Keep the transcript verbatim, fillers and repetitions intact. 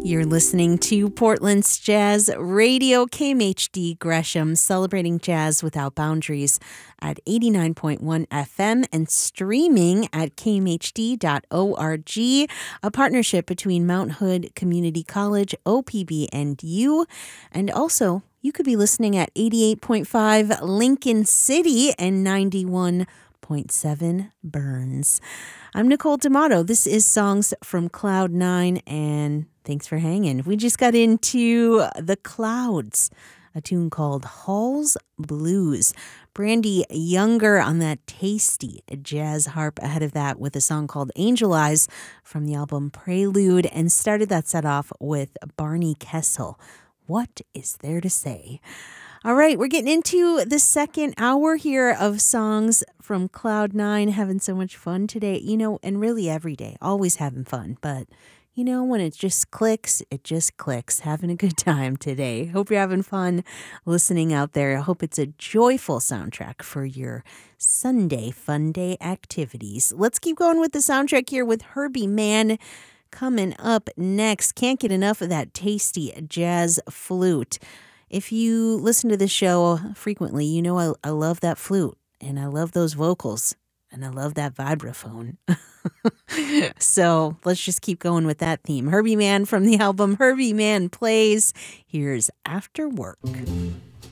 You're listening to Portland's Jazz Radio, K M H D Gresham, celebrating jazz without boundaries at eighty-nine point one F M and streaming at k m h d dot org, a partnership between Mount Hood Community College, O P B, and you. And also, you could be listening at eighty-eight point five Lincoln City and ninety-one point seven Burns. I'm Nicole D'Amato. This is Songs from Cloud Nine, and thanks for hanging. We just got into The Clouds, a tune called Hall's Blues. Brandy Younger on that tasty jazz harp ahead of that with a song called Angel Eyes from the album Prelude, and started that set off with Barney Kessel. What is there to say? All right, we're getting into the second hour here of Songs from Cloud Nine. Having so much fun today, you know, and really every day, always having fun. But, you know, when it just clicks, it just clicks. Having a good time today. Hope you're having fun listening out there. I hope it's a joyful soundtrack for your Sunday fun day activities. Let's keep going with the soundtrack here with Herbie Mann. Coming up next, can't get enough of that tasty jazz flute. If you listen to this show frequently, you know I, I love that flute, and I love those vocals, and I love that vibraphone. So let's just keep going with that theme. Herbie Mann from the album Herbie Mann Plays. Here's After Work.